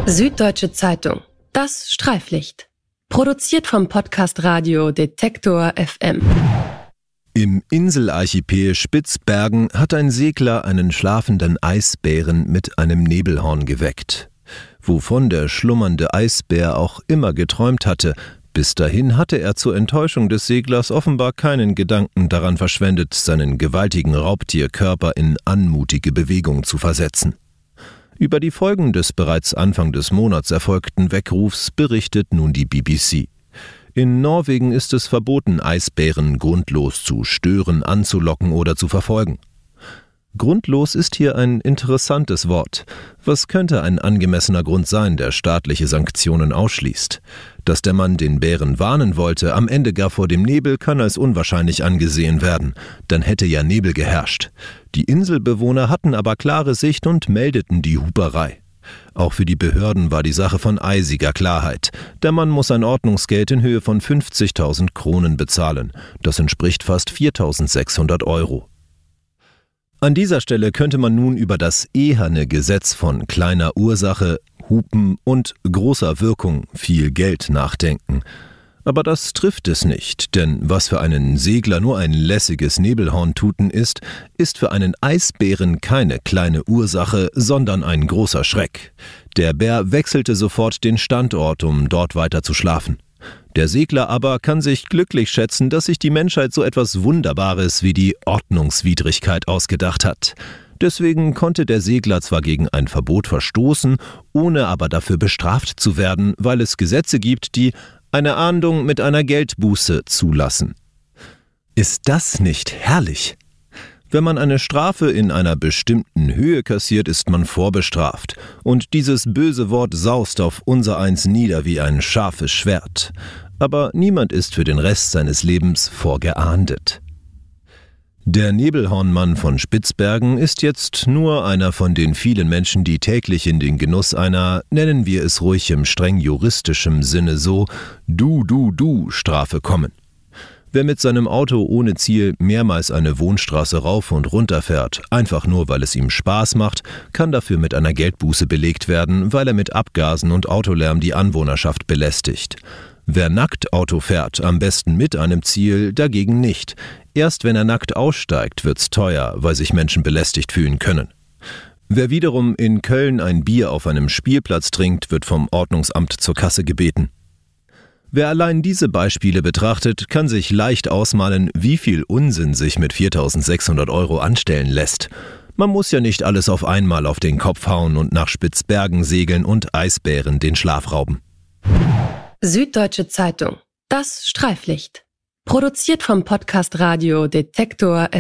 Süddeutsche Zeitung. Das Streiflicht. Produziert vom Podcast Radio Detektor FM. Im Inselarchipel Spitzbergen hat ein Segler einen schlafenden Eisbären mit einem Nebelhorn geweckt. Wovon der schlummernde Eisbär auch immer geträumt hatte, bis dahin hatte er zur Enttäuschung des Seglers offenbar keinen Gedanken daran verschwendet, seinen gewaltigen Raubtierkörper in anmutige Bewegung zu versetzen. Über die Folgen des bereits Anfang des Monats erfolgten Weckrufs berichtet nun die BBC. In Norwegen ist es verboten, Eisbären grundlos zu stören, anzulocken oder zu verfolgen. Grundlos ist hier ein interessantes Wort. Was könnte ein angemessener Grund sein, der staatliche Sanktionen ausschließt? Dass der Mann den Bären warnen wollte, am Ende gar vor dem Nebel, kann als unwahrscheinlich angesehen werden. Dann hätte ja Nebel geherrscht. Die Inselbewohner hatten aber klare Sicht und meldeten die Huperei. Auch für die Behörden war die Sache von eisiger Klarheit. Der Mann muss ein Ordnungsgeld in Höhe von 50.000 Kronen bezahlen. Das entspricht fast 4.600 Euro. An dieser Stelle könnte man nun über das eherne Gesetz von kleiner Ursache, Hupen und großer Wirkung viel Geld nachdenken. Aber das trifft es nicht, denn was für einen Segler nur ein lässiges Nebelhorntuten ist, ist für einen Eisbären keine kleine Ursache, sondern ein großer Schreck. Der Bär wechselte sofort den Standort, um dort weiter zu schlafen. Der Segler aber kann sich glücklich schätzen, dass sich die Menschheit so etwas Wunderbares wie die Ordnungswidrigkeit ausgedacht hat. Deswegen konnte der Segler zwar gegen ein Verbot verstoßen, ohne aber dafür bestraft zu werden, weil es Gesetze gibt, die eine Ahndung mit einer Geldbuße zulassen. Ist das nicht herrlich? Wenn man eine Strafe in einer bestimmten Höhe kassiert, ist man vorbestraft. Und dieses böse Wort saust auf unsereins nieder wie ein scharfes Schwert. Aber niemand ist für den Rest seines Lebens vorgeahndet. Der Nebelhornmann von Spitzbergen ist jetzt nur einer von den vielen Menschen, die täglich in den Genuss einer, nennen wir es ruhig im streng juristischen Sinne so, Du-Strafe kommen. Wer mit seinem Auto ohne Ziel mehrmals eine Wohnstraße rauf und runter fährt, einfach nur weil es ihm Spaß macht, kann dafür mit einer Geldbuße belegt werden, weil er mit Abgasen und Autolärm die Anwohnerschaft belästigt. Wer nackt Auto fährt, am besten mit einem Ziel, dagegen nicht. Erst wenn er nackt aussteigt, wird's teuer, weil sich Menschen belästigt fühlen können. Wer wiederum in Köln ein Bier auf einem Spielplatz trinkt, wird vom Ordnungsamt zur Kasse gebeten. Wer allein diese Beispiele betrachtet, kann sich leicht ausmalen, wie viel Unsinn sich mit 4.600 Euro anstellen lässt. Man muss ja nicht alles auf einmal auf den Kopf hauen und nach Spitzbergen segeln und Eisbären den Schlaf rauben. Süddeutsche Zeitung. Das Streiflicht. Produziert vom Podcast Radio Detektor FM.